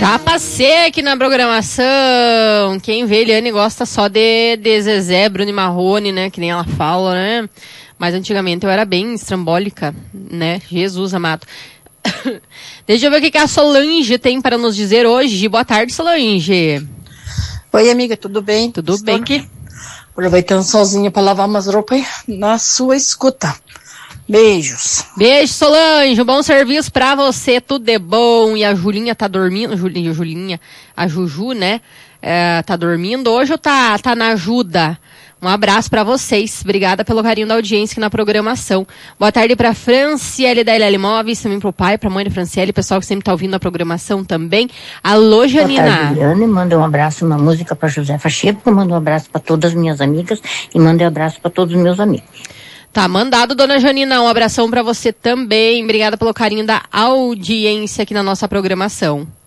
Chapa seca aqui na programação. Quem vê Eliane gosta só de Zezé, Bruno e Marrone, né? Que nem ela fala, né? Mas antigamente eu era bem estrambólica, né? Jesus amado. Deixa eu ver o que a Solange tem para nos dizer hoje. Boa tarde, Solange. Oi, amiga, tudo bem? Tudo Estou bem. aqui, aproveitando sozinha para lavar umas roupas na sua escuta. Beijos. Beijo, Solange. Um bom serviço pra você. Tudo de bom. E a Julinha tá dormindo. Julinha, a Juju, né? Tá dormindo hoje ou tá na ajuda? Um abraço pra vocês. Obrigada pelo carinho da audiência aqui na programação. Boa tarde pra Franciele da LL Móveis, também pro pai, pra mãe da Franciele, pessoal que sempre tá ouvindo a programação também. Alô, Janina. Boa tarde, Eliane. Manda um abraço, uma música pra Josefa Chepo, manda um abraço pra todas as minhas amigas e manda um abraço pra todos os meus amigos. Tá mandado, dona Janina. Um abração pra você também. Obrigada pelo carinho da audiência aqui na nossa programação.